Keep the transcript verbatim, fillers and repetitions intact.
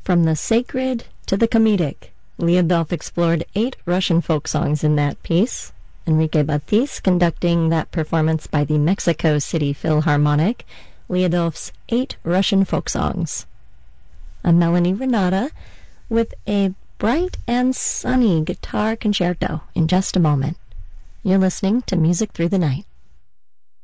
From the sacred to the comedic, Lyudov explored eight Russian folk songs in that piece. Enrique Batis conducting that performance by the Mexico City Philharmonic, Lyudov's Eight Russian Folk Songs. I'm Melanie Renata with a bright and sunny guitar concerto in just a moment. You're listening to Music Through the Night.